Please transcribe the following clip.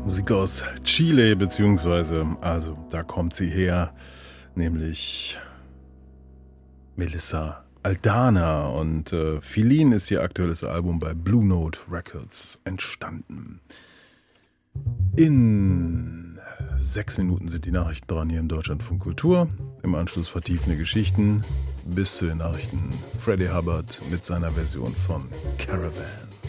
Musik aus Chile, also da kommt sie her, nämlich Melissa Aldana und Feeling ist ihr aktuelles Album bei Blue Note Records entstanden. In 6 Minuten sind die Nachrichten dran hier in Deutschlandfunk Kultur. Im Anschluss vertiefende Geschichten bis zu den Nachrichten Freddie Hubbard mit seiner Version von Caravan.